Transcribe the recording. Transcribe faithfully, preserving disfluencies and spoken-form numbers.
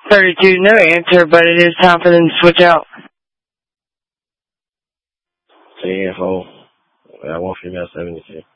thirty-two, no answer, but it is time for them to switch out. T F O. I want female seventy-two.